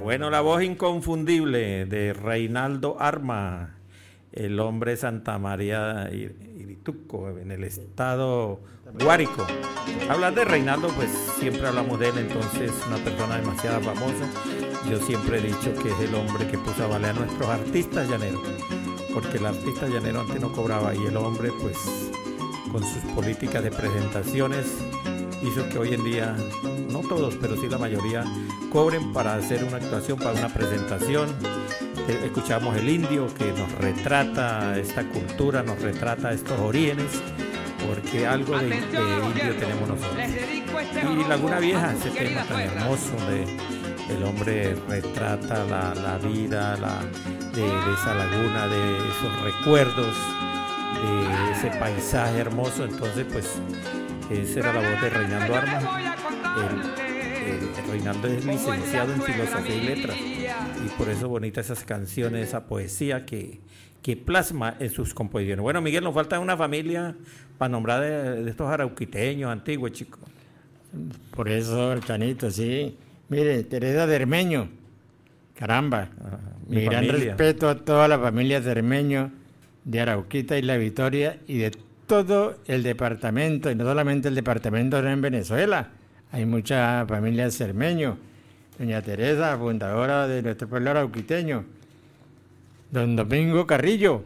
Bueno, la voz inconfundible de Reinaldo Arma, el hombre de Santa María Irituco, en el estado Guárico. Hablar de Reinaldo, pues siempre hablamos de él, entonces una persona demasiado famosa. Yo siempre he dicho que es el hombre que puso a valer a nuestros artistas llaneros, porque el artista llanero antes no cobraba y el hombre, pues, con sus políticas de presentaciones, hizo que hoy en día, no todos, pero sí la mayoría, cobren para hacer una actuación, para una presentación. Escuchamos el indio que nos retrata esta cultura, nos retrata estos orígenes, porque algo de indio tenemos nosotros. Y Laguna Vieja, ese tema tan hermoso donde el hombre retrata la vida de esa laguna, de esos recuerdos, de ese paisaje hermoso. Entonces, pues, esa era la voz de Reinaldo Arma. Reinaldo es licenciado en Filosofía y Letras, y por eso bonitas esas canciones, esa poesía que plasma en sus composiciones. Bueno, Miguel, nos falta una familia para nombrar de estos arauquiteños antiguos, chicos. Por eso, Chanito, sí. Mire, Teresa Cermeño, caramba, mi gran respeto a toda la familia Cermeño de Arauquita y La Victoria y de todo el departamento, y no solamente el departamento en Venezuela. Hay mucha familia Cermeño. Doña Teresa, fundadora de nuestro pueblo arauquiteño. Don Domingo Carrillo,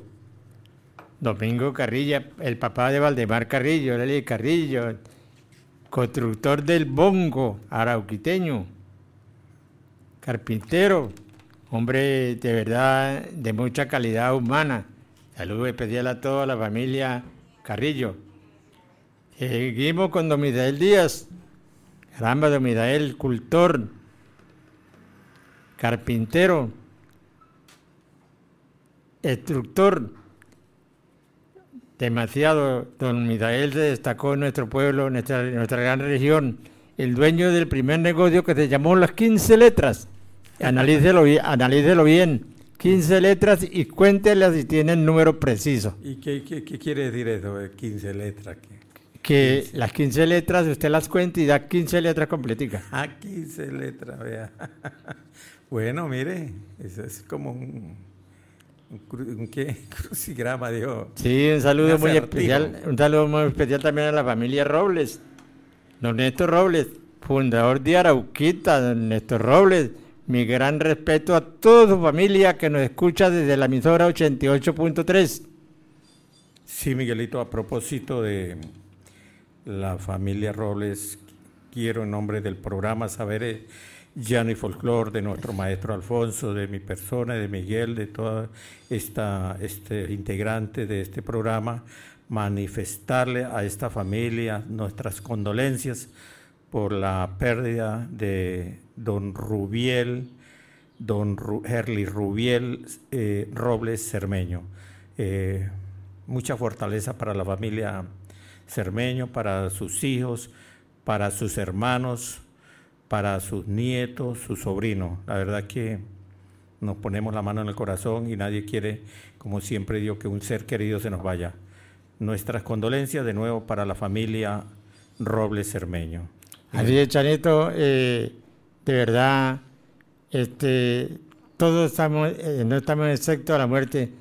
el papá de Valdemar Carrillo, Lely Carrillo, constructor del bongo arauquiteño, carpintero, hombre de verdad de mucha calidad humana. Saludo especial a toda la familia Carrillo. Seguimos con don Misael Díaz. Caramba, don Misael, cultor, carpintero, instructor. Demasiado, don Misael se destacó en nuestro pueblo, en nuestra gran región. El dueño del primer negocio que se llamó Las 15 Letras. Analícelo bien. 15 letras y cuéntelas si tiene el número preciso. ¿Y qué quiere decir eso de 15 letras? Que las 15 letras usted las cuenta y da 15 letras completicas. 15 letras, vea. Bueno, mire, eso es como un crucigrama, dijo. Sí, un saludo muy especial también a la familia Robles. Don Néstor Robles, fundador de Arauquita, don Néstor Robles. Mi gran respeto a toda su familia que nos escucha desde la emisora 88.3. Sí, Miguelito, a propósito de la familia Robles, quiero en nombre del programa Saberes Llano y Folclor, de nuestro maestro Alfonso, de mi persona, de Miguel, de toda este integrante de este programa, manifestarle a esta familia nuestras condolencias por la pérdida de don Herli Rubiel Robles Cermeño. Mucha fortaleza para la familia Cermeño, para sus hijos, para sus hermanos, para sus nietos, sus sobrinos. La verdad que nos ponemos la mano en el corazón y nadie quiere, como siempre digo, que un ser querido se nos vaya. Nuestras condolencias de nuevo para la familia Robles Cermeño. Así es, Chanito, de verdad, todos estamos, no estamos excepto a la muerte